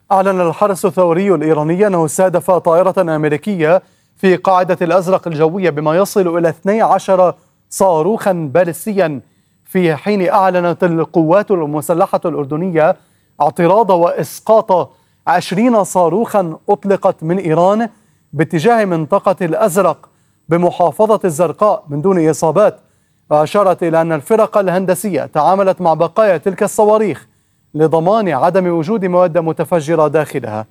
أعلن الحرس الثوري الإيراني أنه استهدف طائرة أمريكية في قاعدة الأزرق الجوية بما يصل إلى 12 صاروخا باليستيا، في حين أعلنت القوات المسلحة الأردنية اعتراض وإسقاط 20 صاروخا أطلقت من إيران باتجاه منطقة الأزرق بمحافظة الزرقاء من دون إصابات. وأشارت إلى أن الفرق الهندسية تعاملت مع بقايا تلك الصواريخ لضمان عدم وجود مواد متفجرة داخلها.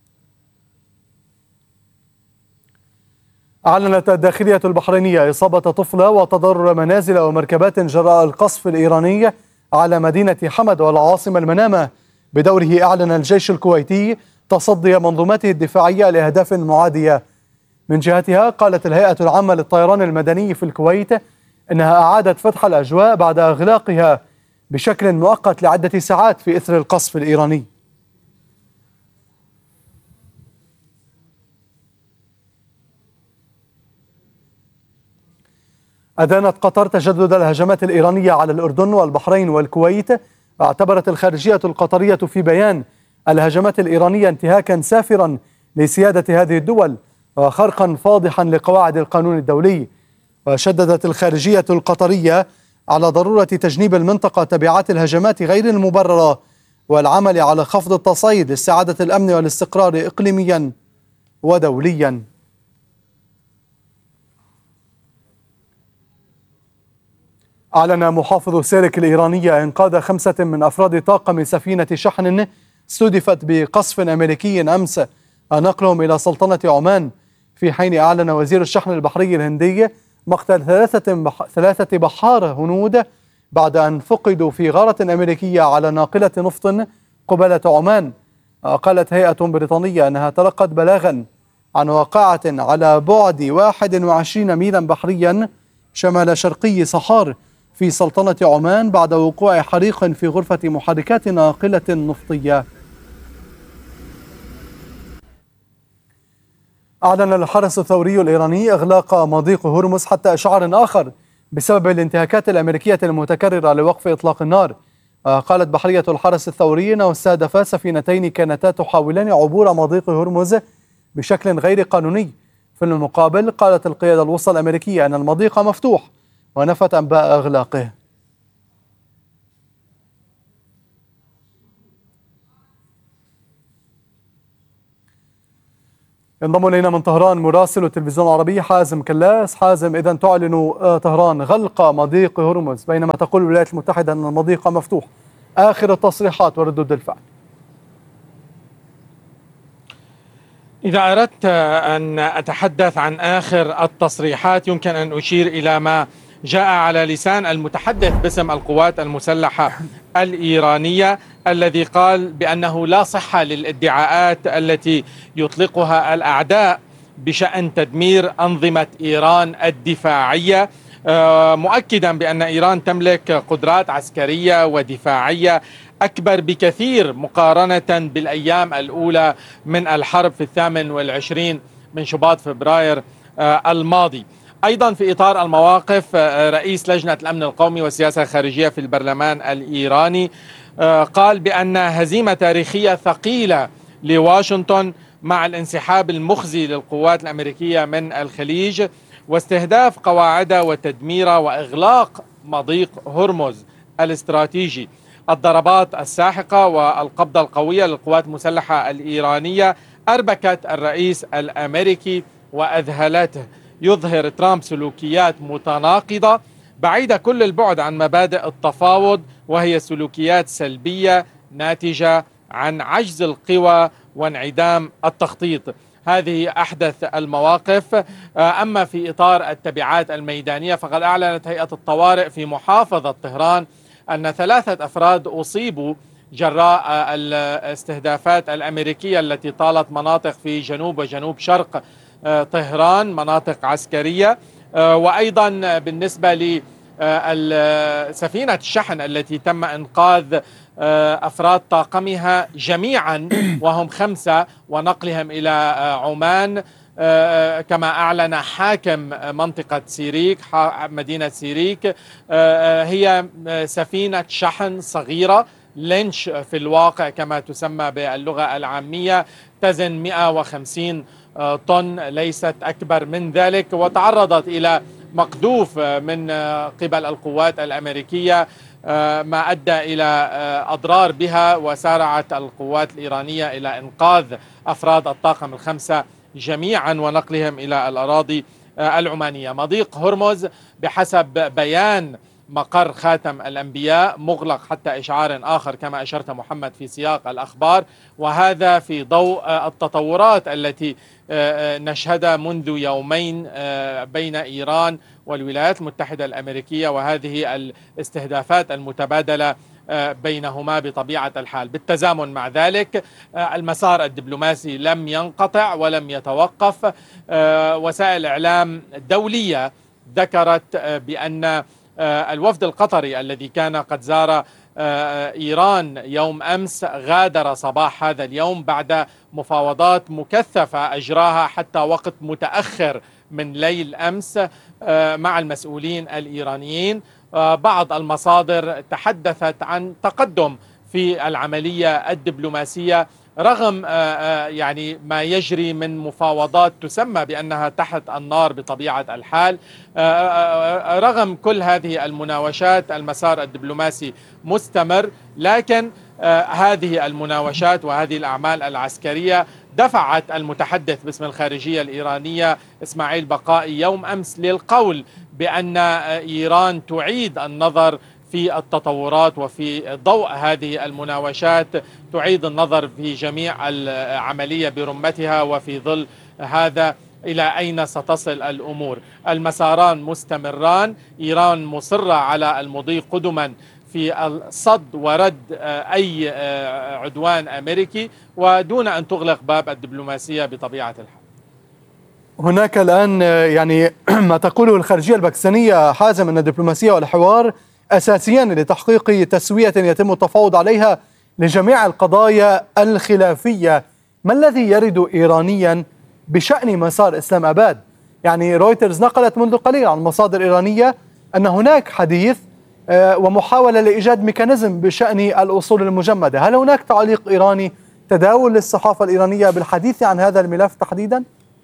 أعلنت الداخلية البحرينية إصابة طفلة وتضرر منازل ومركبات جراء القصف الإيراني على مدينة حمد والعاصمة المنامة. بدوره أعلن الجيش الكويتي تصدي منظومته الدفاعية لأهداف معادية. من جهتها قالت الهيئة العامة للطيران المدني في الكويت إنها أعادت فتح الأجواء بعد إغلاقها بشكل مؤقت لعدة ساعات في إثر القصف الإيراني. أدانت قطر تجدد الهجمات الإيرانية على الأردن والبحرين والكويت. اعتبرت الخارجية القطرية في بيان الهجمات الإيرانية انتهاكا سافرا لسيادة هذه الدول وخرقا فاضحا لقواعد القانون الدولي. وشددت الخارجية القطرية على ضرورة تجنيب المنطقة تبعات الهجمات غير المبررة والعمل على خفض التصعيد لاستعادة الأمن والاستقرار إقليميا ودوليا. أعلن محافظ سيرك الإيرانية إنقاذ 5 من أفراد طاقم سفينة شحن استهدفت بقصف أمريكي أمس نقلهم إلى سلطنة عمان، في حين أعلن وزير الشحن البحري الهندي مقتل 3 بحار هنود بعد أن فقدوا في غارة أمريكية على ناقلة نفط قبالة عمان. قالت هيئة بريطانية أنها تلقت بلاغا عن واقعة على بعد 21 ميلا بحريا شمال شرقي صحار في سلطنة عمان بعد وقوع حريق في غرفة محركات ناقلة نفطية. أعلن الحرس الثوري الإيراني إغلاق مضيق هرمز حتى إشعار آخر بسبب الانتهاكات الأمريكية المتكررة لوقف إطلاق النار. قالت بحرية الحرس الثوري أنه استهدفا سفينتين كانتا تحاولان عبور مضيق هرمز بشكل غير قانوني. في المقابل قالت القيادة الوسطى الأمريكية أن المضيق مفتوح ونفت أنباء إغلاقه. ينضم إلينا من طهران مراسل التلفزيون العربي حازم كلاس. حازم، إذا تعلن طهران غلق مضيق هرمز بينما تقول الولايات المتحدة أن المضيق مفتوح، آخر التصريحات وردود الفعل؟ إذا أردت أن أتحدث عن آخر التصريحات يمكن أن أشير إلى ما جاء على لسان المتحدث باسم القوات المسلحة الإيرانية الذي قال بأنه لا صحة للادعاءات التي يطلقها الأعداء بشأن تدمير أنظمة إيران الدفاعية، مؤكدا بأن إيران تملك قدرات عسكرية ودفاعية أكبر بكثير مقارنة بالأيام الأولى من الحرب في 28 من شباط فبراير الماضي. أيضا في إطار المواقف، رئيس لجنة الأمن القومي والسياسة الخارجية في البرلمان الإيراني قال بأن هزيمة تاريخية ثقيلة لواشنطن مع الانسحاب المخزي للقوات الأمريكية من الخليج واستهداف قواعدها وتدميرها وإغلاق مضيق هرمز الاستراتيجي. الضربات الساحقة والقبضة القوية للقوات المسلحة الإيرانية أربكت الرئيس الأمريكي وأذهلته. يظهر ترامب سلوكيات متناقضة بعيدة كل البعد عن مبادئ التفاوض، وهي سلوكيات سلبية ناتجة عن عجز القوى وانعدام التخطيط. هذه أحدث المواقف. أما في إطار التبعات الميدانية فقد أعلنت هيئة الطوارئ في محافظة طهران أن 3 أفراد أصيبوا جراء الاستهدافات الأمريكية التي طالت مناطق في جنوب وجنوب شرق طهران، مناطق عسكرية. وأيضا بالنسبة لسفينة الشحن التي تم إنقاذ أفراد طاقمها جميعا وهم 5 ونقلهم إلى عمان، كما أعلن حاكم منطقة سيريك مدينة سيريك. هي سفينة شحن صغيرة لينش في الواقع كما تسمى باللغة العامية، تزن 150 طن، ليست أكبر من ذلك، وتعرضت إلى مقذوف من قبل القوات الأمريكية ما أدى إلى أضرار بها، وسارعت القوات الإيرانية إلى إنقاذ أفراد الطاقم الخمسة جميعا ونقلهم إلى الأراضي العمانية. مضيق هرمز بحسب بيان مقر خاتم الأنبياء مغلق حتى إشعار آخر كما أشرت محمد في سياق الأخبار، وهذا في ضوء التطورات التي نشهدها منذ يومين بين إيران والولايات المتحدة الأمريكية، وهذه الاستهدافات المتبادلة بينهما بطبيعة الحال. بالتزامن مع ذلك المسار الدبلوماسي لم ينقطع ولم يتوقف. وسائل إعلام دولية ذكرت بأن الوفد القطري الذي كان قد زار إيران يوم أمس غادر صباح هذا اليوم بعد مفاوضات مكثفة أجراها حتى وقت متأخر من ليل أمس مع المسؤولين الإيرانيين. بعض المصادر تحدثت عن تقدم في العملية الدبلوماسية رغم يعني ما يجري من مفاوضات تسمى بأنها تحت النار بطبيعة الحال. رغم كل هذه المناوشات المسار الدبلوماسي مستمر، لكن هذه المناوشات وهذه الأعمال العسكرية دفعت المتحدث باسم الخارجية الإيرانية إسماعيل بقائي يوم أمس للقول بأن إيران تعيد النظر في التطورات، وفي ضوء هذه المناوشات تعيد النظر في جميع العملية برمتها، وفي ظل هذا إلى أين ستصل الأمور. المساران مستمران، إيران مصرة على المضي قدما في الصد ورد أي عدوان أمريكي ودون أن تغلق باب الدبلوماسية بطبيعة الحال. هناك الآن يعني ما تقوله الخارجية الباكستانية حازم أن الدبلوماسية والحوار أساسيان لتحقيق تسوية يتم التفاوض عليها لجميع القضايا الخلافية. ما الذي يرد إيرانيا بشأن مسار إسلام أباد؟ يعني رويترز نقلت منذ قليل عن مصادر إيرانية أن هناك حديث ومحاولة لإيجاد ميكانيزم بشأن الأصول المجمدة. هل هناك تعليق إيراني تداول للصحافة الإيرانية بالحديث عن هذا الملف تحديدا؟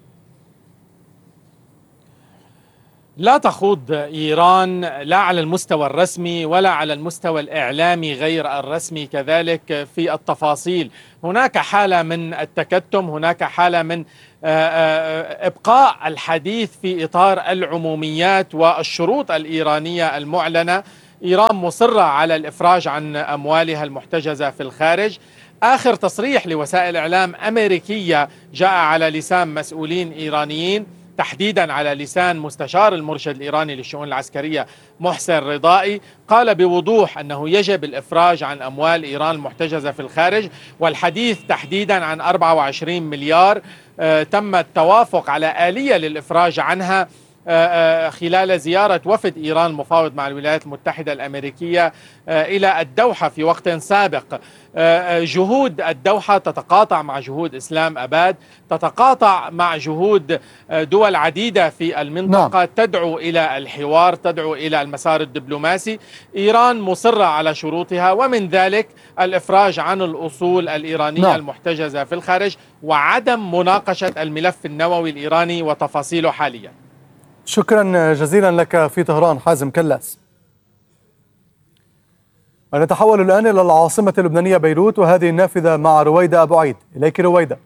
لا تخوض إيران لا على المستوى الرسمي ولا على المستوى الإعلامي غير الرسمي كذلك في التفاصيل. هناك حالة من التكتم، هناك حالة من إبقاء الحديث في إطار العموميات والشروط الإيرانية المعلنة. إيران مصرة على الإفراج عن أموالها المحتجزة في الخارج. آخر تصريح لوسائل إعلام أمريكية جاء على لسان مسؤولين إيرانيين، تحديدا على لسان مستشار المرشد الإيراني للشؤون العسكرية محسن رضائي، قال بوضوح أنه يجب الإفراج عن أموال إيران المحتجزة في الخارج، والحديث تحديدا عن 24 مليار تم التوافق على آلية للإفراج عنها خلال زيارة وفد إيران المفاوض مع الولايات المتحدة الأمريكية إلى الدوحة في وقت سابق. جهود الدوحة تتقاطع مع جهود إسلام أباد، تتقاطع مع جهود دول عديدة في المنطقة. نعم. تدعو إلى الحوار، تدعو إلى المسار الدبلوماسي. إيران مصرة على شروطها، ومن ذلك الإفراج عن الأصول الإيرانية نعم. المحتجزة في الخارج، وعدم مناقشة الملف النووي الإيراني وتفاصيله حاليا. شكرا جزيلا لك في طهران حازم كلاس. نتحول الآن إلى العاصمة اللبنانية بيروت، وهذه النافذة مع رويدة أبو عيد. إليك رويدة.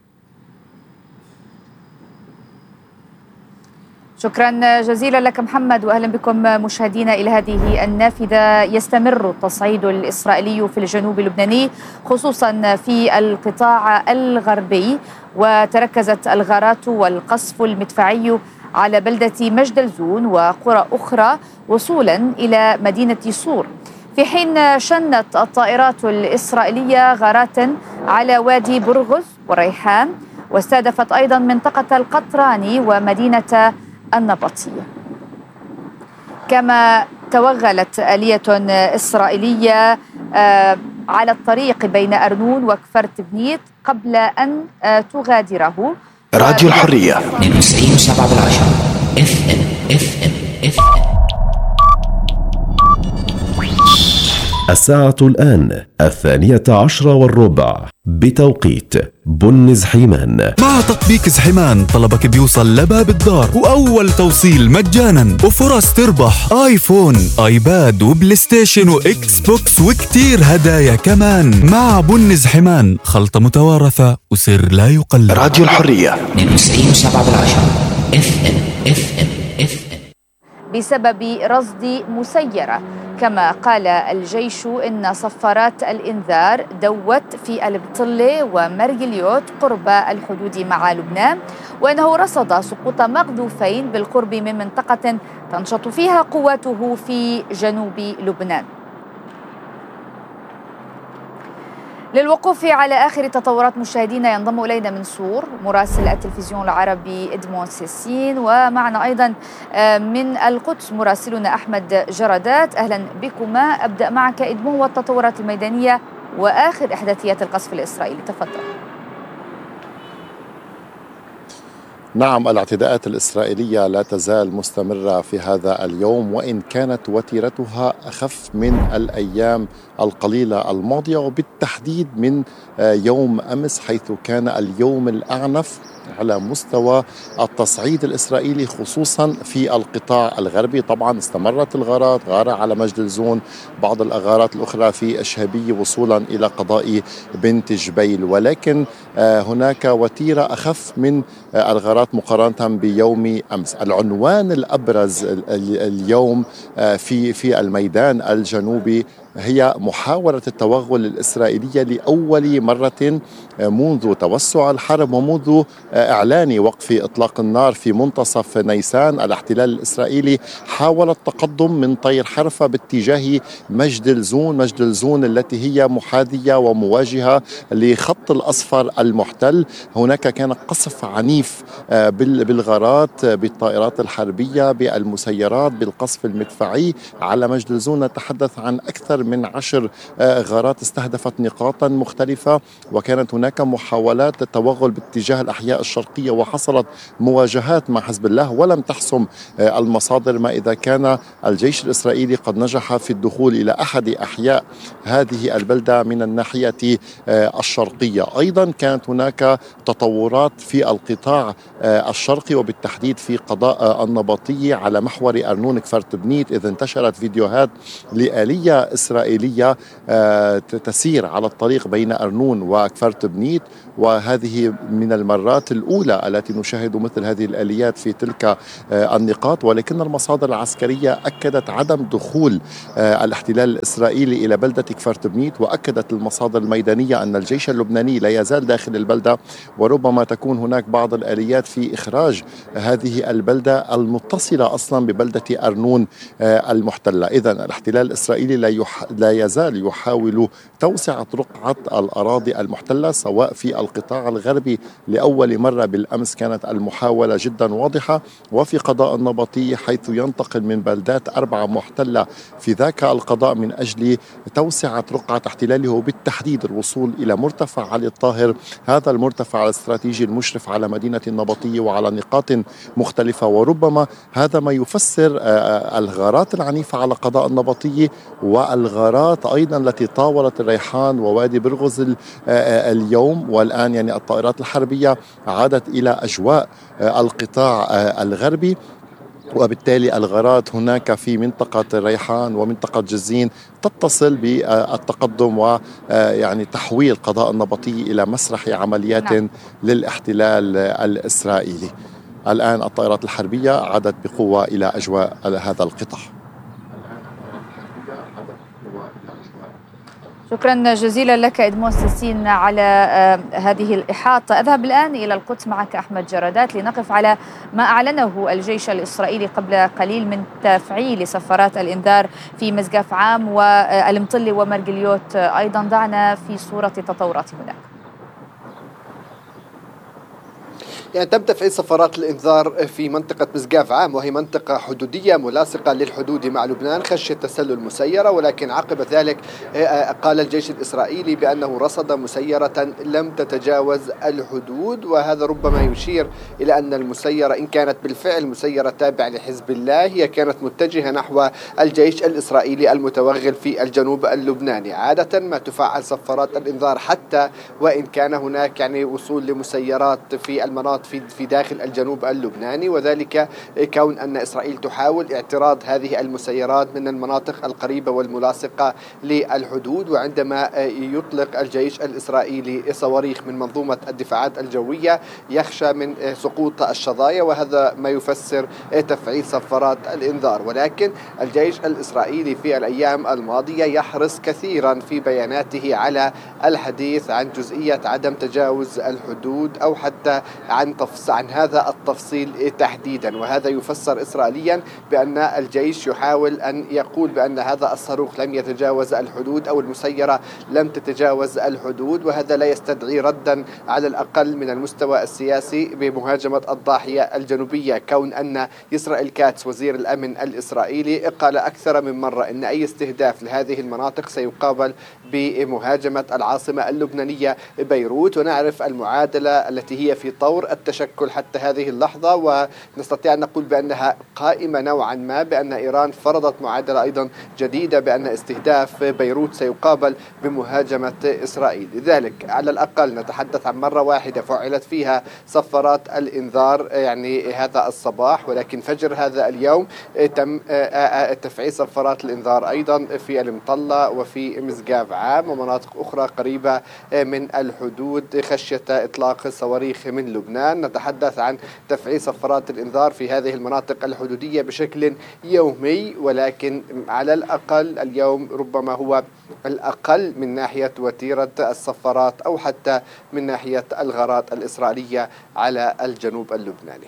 شكرا جزيلا لك محمد، وأهلا بكم مشاهدينا إلى هذه النافذة. يستمر التصعيد الإسرائيلي في الجنوب اللبناني خصوصا في القطاع الغربي، وتركزت الغارات والقصف المدفعي على بلدة مجدلزون وقرى أخرى وصولا إلى مدينة صور، في حين شنت الطائرات الإسرائيلية غارات على وادي برغز والريحان، واستهدفت أيضا منطقة القطراني ومدينة النبطية. كما توغلت آلية إسرائيلية على الطريق بين أرنون وكفر تبنيت قبل أن تغادره. راديو الحرية 92.7 FM. الساعة الآن 12:15 بتوقيت بن زحيمان. مع تطبيق زحيمان طلبك بيوصل لباب الدار، وأول توصيل مجانا، وفرص تربح آيفون، آيباد، وبلاي ستيشن، وإكس بوكس، وكتير هدايا كمان. مع بن زحيمان، خلطة متوارثة وسر لا يقلد. راديو الحرية 92.7 FM. بسبب رصد مسيرة. كما قال الجيش إن صفارات الإنذار دوت في البطلة ومرجليوت قرب الحدود مع لبنان، وأنه رصد سقوط مقذوفين بالقرب من منطقة تنشط فيها قواته في جنوب لبنان. للوقوف على آخر تطورات مشاهدينا ينضم إلينا من صور مراسل التلفزيون العربي إدمون سيسين، ومعنا أيضا من القدس مراسلنا أحمد جردات. أهلا بكما. أبدأ معك إدمون والتطورات الميدانية وآخر إحداثيات القصف الإسرائيلي، تفضل. نعم، الاعتداءات الإسرائيلية لا تزال مستمرة في هذا اليوم، وإن كانت وتيرتها أخف من الأيام القليلة الماضية، وبالتحديد من يوم أمس، حيث كان اليوم الأعنف على مستوى التصعيد الإسرائيلي خصوصا في القطاع الغربي. طبعا استمرت الغارات، غارة على مجد الزون، بعض الغارات الأخرى في الشهبية وصولا إلى قضاء بنت جبيل، ولكن هناك وتيرة أخف من الغارات مقارنة بيوم أمس. العنوان الأبرز اليوم في الميدان الجنوبي هي محاولة التوغل الإسرائيلية لأول مرة منذ توسع الحرب ومنذ إعلان وقف إطلاق النار في منتصف نيسان. الاحتلال الإسرائيلي حاول التقدم من طير حرفة باتجاه مجد الزون التي هي محاذية ومواجهة لخط الأصفر المحتل. هناك كان قصف عنيف بالغارات، بالطائرات الحربية، بالمسيرات، بالقصف المدفعي على مجد الزون. نتحدث عن أكثر من 10 غارات استهدفت نقاطا مختلفة، وكانت هناك محاولات التوغل باتجاه الأحياء الشرقية، وحصلت مواجهات مع حزب الله، ولم تحسم المصادر ما إذا كان الجيش الإسرائيلي قد نجح في الدخول إلى أحد أحياء هذه البلدة من الناحية الشرقية. أيضا كانت هناك تطورات في القطاع الشرقي، وبالتحديد في قضاء النبطية على محور أرنون كفرت بنيت، إذ انتشرت فيديوهات لآلية إسرائيلية تسير على الطريق بين أرنون وكفرت بنيت، وهذه من المرات الأولى التي نشاهد مثل هذه الآليات في تلك النقاط. ولكن المصادر العسكرية أكدت عدم دخول الاحتلال الإسرائيلي إلى بلدة كفرت بنيت، وأكدت المصادر الميدانية أن الجيش اللبناني لا يزال داخل البلدة، وربما تكون هناك بعض الآليات في إخراج هذه البلدة المتصلة أصلا ببلدة أرنون المحتلة. إذن الاحتلال الإسرائيلي لا يزال يحاول توسعة رقعة الأراضي المحتلة، سواء في القطاع الغربي لأول مرة بالأمس كانت المحاولة جدا واضحة، وفي قضاء النبطي حيث ينتقل من بلدات 4 محتلة في ذاك القضاء من أجل توسعة رقعة احتلاله، وبالتحديد الوصول إلى مرتفع علي الطاهر، هذا المرتفع الاستراتيجي المشرف على مدينة النبطية وعلى نقاط مختلفة. وربما هذا ما يفسر الغارات العنيفة على قضاء النبطية، والغارات أيضا التي طاولت الريحان ووادي برغز اليوم. والآن يعني الطائرات الحربية عادت إلى أجواء القطاع الغربي، وبالتالي الغارات هناك في منطقة الريحان ومنطقة جزين تتصل بالتقدم ويعني تحويل قضاء النبطي إلى مسرح عمليات للاحتلال الإسرائيلي. الآن الطائرات الحربية عادت بقوة إلى أجواء هذا القطاع. شكرا جزيلا لك إدمون سيسين على هذه الإحاطة. أذهب الآن إلى القدس معك أحمد جردات لنقف على ما أعلنه الجيش الإسرائيلي قبل قليل من تفعيل صفارات الإنذار في مسقف عام والمطلة ومرجليوت أيضا. دعنا في صورة تطورات هناك. يعني تم تفعيل صفارات الإنذار في منطقة مسقاف عام، وهي منطقة حدودية ملاصقة للحدود مع لبنان خشية تسلل مسيرة، ولكن عقب ذلك قال الجيش الإسرائيلي بأنه رصد مسيرة لم تتجاوز الحدود، وهذا ربما يشير إلى أن المسيرة إن كانت بالفعل مسيرة تابعة لحزب الله هي كانت متجهة نحو الجيش الإسرائيلي المتوغل في الجنوب اللبناني. عادة ما تفعل صفارات الإنذار حتى وإن كان هناك يعني وصول لمسيرات في المناطق في داخل الجنوب اللبناني، وذلك كون أن إسرائيل تحاول اعتراض هذه المسيرات من المناطق القريبة والملاصقة للحدود. وعندما يطلق الجيش الإسرائيلي صواريخ من منظومة الدفاعات الجوية يخشى من سقوط الشظايا، وهذا ما يفسر تفعيل صفارات الإنذار. ولكن الجيش الإسرائيلي في الأيام الماضية يحرص كثيرا في بياناته على الحديث عن جزئية عدم تجاوز الحدود أو حتى عن هذا التفصيل تحديدا، وهذا يفسر إسرائيليا بأن الجيش يحاول أن يقول بأن هذا الصاروخ لم يتجاوز الحدود أو المسيرة لم تتجاوز الحدود، وهذا لا يستدعي ردا على الأقل من المستوى السياسي بمهاجمة الضاحية الجنوبية، كون أن إسرائيل كاتس وزير الأمن الإسرائيلي قال أكثر من مرة أن أي استهداف لهذه المناطق سيقابل بمهاجمة العاصمة اللبنانية بيروت. ونعرف المعادلة التي هي في طور التشكل حتى هذه اللحظة، ونستطيع أن نقول بأنها قائمة نوعا ما، بأن إيران فرضت معادلة أيضا جديدة بأن استهداف بيروت سيقابل بمهاجمة إسرائيل. لذلك على الأقل نتحدث عن مرة واحدة فعلت فيها صفارات الإنذار يعني هذا الصباح، ولكن فجر هذا اليوم تم تفعيل صفارات الإنذار أيضا في المطلة وفي مسقاف عام ومناطق أخرى قريبة من الحدود خشية إطلاق صواريخ من لبنان. نتحدث عن تفعيل صفارات الإنذار في هذه المناطق الحدودية بشكل يومي، ولكن على الأقل اليوم ربما هو الأقل من ناحية وتيرة الصفارات أو حتى من ناحية الغارات الإسرائيلية على الجنوب اللبناني.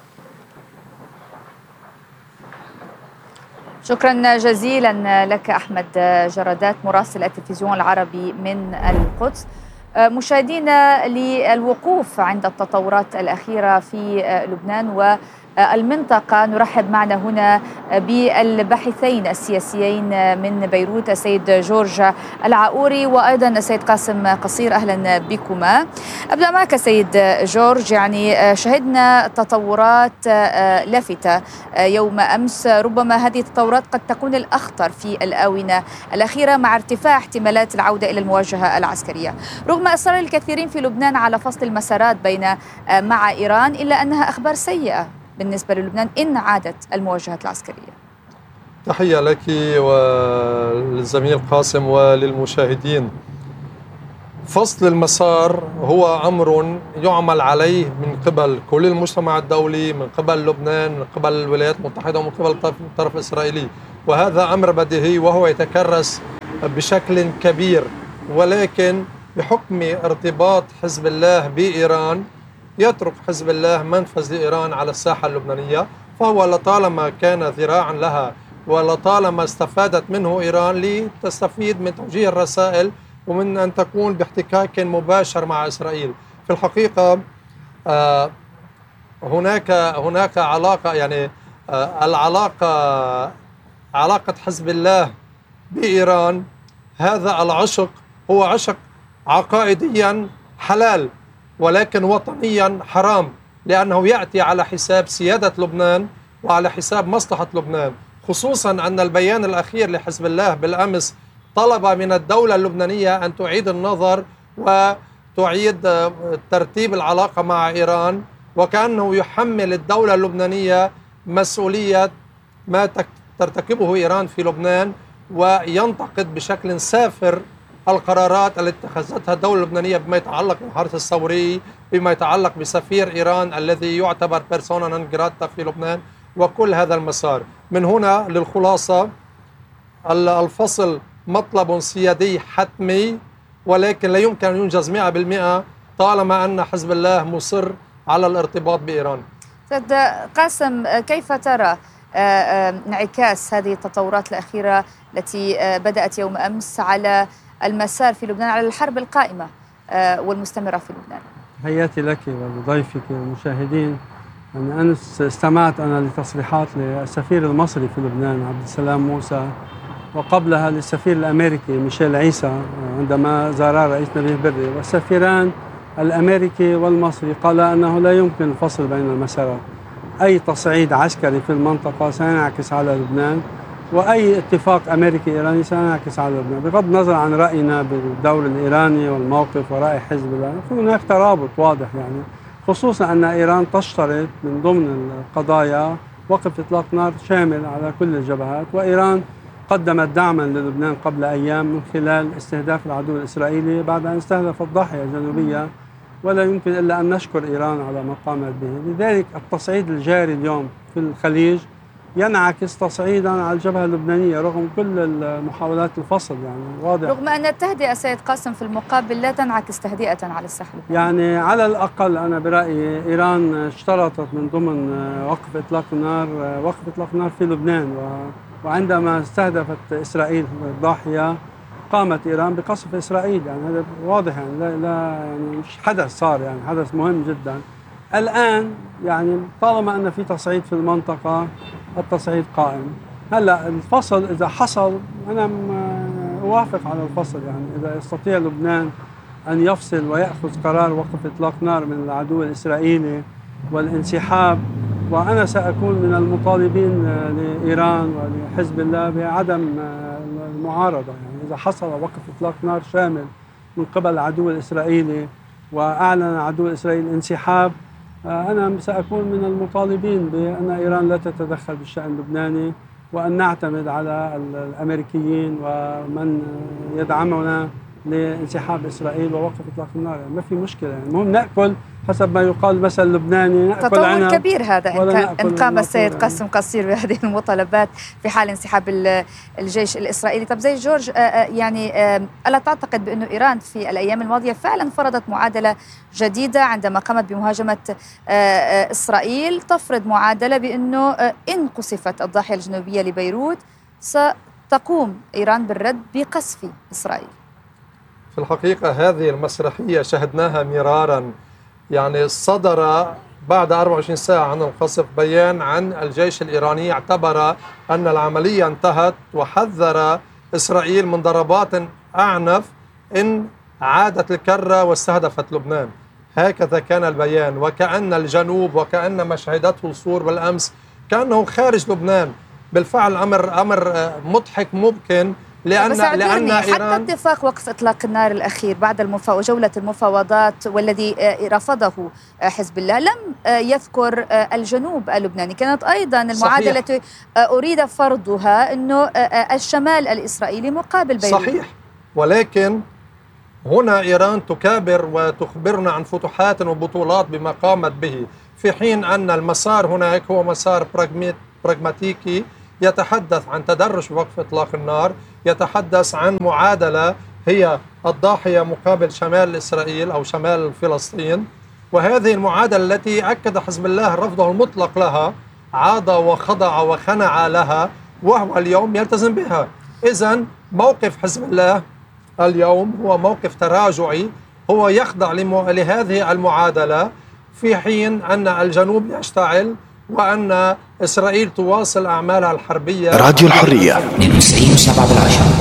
شكرا جزيلا لك أحمد جرادات مراسل التلفزيون العربي من القدس. مشاهدينا، للوقوف عند التطورات الأخيرة في لبنان والمنطقة نرحب معنا هنا بالباحثين السياسيين من بيروت السيد جورج العاوري وأيضا السيد قاسم قصير. أهلا بكما. أبدأ معك سيد جورج، يعني شهدنا تطورات لافتة يوم أمس، ربما هذه التطورات قد تكون الأخطر في الآونة الأخيرة مع ارتفاع احتمالات العودة إلى المواجهة العسكرية، رغم إصرار الكثيرين في لبنان على فصل المسارات مع إيران، إلا أنها أخبار سيئة بالنسبة للبنان إن عادت المواجهة العسكرية. تحية لك وللزميل قاسم وللمشاهدين. فصل المسار هو أمر يعمل عليه من قبل كل المجتمع الدولي، من قبل لبنان، من قبل الولايات المتحدة ومن قبل الطرف الإسرائيلي، وهذا أمر بديهي وهو يتكرس بشكل كبير، ولكن بحكم ارتباط حزب الله بإيران يترك حزب الله منفذ لإيران على الساحة اللبنانية، فهو لطالما كان ذراعا لها ولطالما استفادت منه إيران لتستفيد من توجيه الرسائل ومن أن تكون باحتكاك مباشر مع إسرائيل. في الحقيقة هناك علاقة، يعني علاقة حزب الله بإيران، هذا العشق هو عشق عقائديا حلال ولكن وطنيا حرام، لأنه يأتي على حساب سيادة لبنان وعلى حساب مصلحة لبنان، خصوصا أن البيان الأخير لحزب الله بالأمس طلب من الدولة اللبنانية أن تعيد النظر وتعيد ترتيب العلاقة مع إيران، وكأنه يحمل الدولة اللبنانية مسؤولية ما ترتكبه إيران في لبنان، وينتقد بشكل سافر القرارات التي اتخذتها الدولة اللبنانية بما يتعلق بالحرس الثوري، بما يتعلق بسفير إيران الذي يعتبر بيرسونا نون جراتا في لبنان، وكل هذا المسار. من هنا للخلاصة، الفصل مطلب سيادي حتمي، ولكن لا يمكن أن ينجز 100% طالما أن حزب الله مصر على الارتباط بإيران. سيد قاسم، كيف ترى انعكاس هذه التطورات الأخيرة التي بدأت يوم أمس على المسار في لبنان، على الحرب القائمة والمستمرة في لبنان؟ تحياتي لك ولضيفك والمشاهدين. يعني أنا استمعت لتصريحات للسفير المصري في لبنان عبد السلام موسى، وقبلها للسفير الأمريكي ميشيل عيسى عندما زارا رئيس نبيه بري، والسفيران الأمريكي والمصري قال أنه لا يمكن الفصل بين المسارات. أي تصعيد عسكري في المنطقة سينعكس على لبنان، وأي اتفاق أمريكي إيراني سينعكس على لبنان، بغض النظر عن رأينا بالدور الإيراني والموقف ورأي حزب الله. هناك ترابط واضح، يعني خصوصا أن إيران تشترط من ضمن القضايا وقف إطلاق نار شامل على كل الجبهات، وإيران قدمت دعما للبنان قبل أيام من خلال استهداف العدو الإسرائيلي بعد أن استهدفت ضاحية جنوبية، ولا يمكن إلا أن نشكر إيران على ما قامت به. لذلك التصعيد الجاري اليوم في الخليج ينعكس تصعيدا على الجبهة اللبنانية رغم كل المحاولات الفصل، يعني واضح. رغم أن التهدئة سيد قاسم في المقابل لا تنعكس تهدئة على الساحل. يعني على الأقل أنا برأيي إيران اشترطت من ضمن وقف إطلاق النار في لبنان، وعندما استهدفت إسرائيل الضاحية قامت إيران بقصف إسرائيل. يعني هذا واضح، يعني لا يعني مش حدث صار، يعني حدث مهم جدا. الآن يعني طالما أن في تصعيد في المنطقة التصعيد قائم. هلا الفصل إذا حصل أنا أوافق على الفصل، يعني إذا يستطيع لبنان أن يفصل ويأخذ قرار وقف إطلاق نار من العدو الإسرائيلي والانسحاب، وأنا سأكون من المطالبين لإيران ولحزب الله بعدم المعارضة. يعني إذا حصل وقف إطلاق نار شامل من قبل العدو الإسرائيلي وأعلن العدو الإسرائيلي الانسحاب، أنا سأكون من المطالبين بأن إيران لا تتدخل بالشأن اللبناني، وأن نعتمد على الأمريكيين ومن يدعمنا لانسحاب إسرائيل ووقف إطلاق النار. يعني ما في مشكلة، يعني المهم نأكل حسب ما يقال مثل اللبناني، نأكل تطور عنب كبير هذا إن قام السيد قاسم قصير بهذه المطالبات في حال انسحاب الجيش الإسرائيلي. طب زي جورج، يعني ألا تعتقد بأنه إيران في الأيام الماضية فعلا فرضت معادلة جديدة عندما قامت بمهاجمة إسرائيل، تفرض معادلة بأنه إن قصفت الضاحية الجنوبية لبيروت ستقوم إيران بالرد بقصف إسرائيل؟ في الحقيقة هذه المسرحية شهدناها مرارا. يعني صدر بعد 24 ساعة عن القصف بيان عن الجيش الإيراني اعتبر أن العملية انتهت، وحذر إسرائيل من ضربات أعنف إن عادت الكرة واستهدفت لبنان. هكذا كان البيان، وكأن الجنوب وكأن ما شهدته الصور بالأمس كأنه خارج لبنان. بالفعل أمر مضحك ممكن، لأن إيران حتى اتفاق وقف إطلاق النار الأخير بعد جولة المفاوضات والذي رفضه حزب الله لم يذكر الجنوب اللبناني. كانت أيضا المعادلة التي أريد فرضها أنه الشمال الإسرائيلي مقابل بيروت. صحيح، ولكن هنا إيران تكابر وتخبرنا عن فتوحات وبطولات بما قامت به، في حين أن المسار هناك هو مسار براغماتيكي يتحدث عن تدرج وقف إطلاق النار، يتحدث عن معادلة هي الضاحية مقابل شمال إسرائيل أو شمال فلسطين، وهذه المعادلة التي أكد حزب الله رفضه المطلق لها، عاد وخضع وخنع لها، وهو اليوم يلتزم بها. إذن موقف حزب الله اليوم هو موقف تراجعي، هو يخضع لهذه المعادلة، في حين أن الجنوب يشتعل وأن إسرائيل تواصل أعمالها الحربية. راديو الحرية 92.7.